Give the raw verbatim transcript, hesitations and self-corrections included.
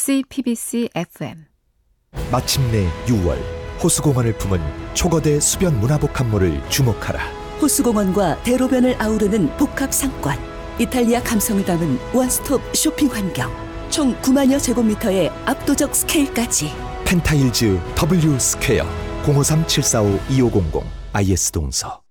씨피비씨 에프엠. 마침내 유월, 호수공원을 품은 초거대 수변 문화복합물을 주목하라. 호수공원과 대로변을 아우르는 복합 상권, 이탈리아 감성을 담은 원스톱 쇼핑 환경, 총 구만여 제곱미터의 압도적 스케일까지. 펜타일즈 W 스퀘어 공오삼 칠사오 이오공공 아이에스 동서.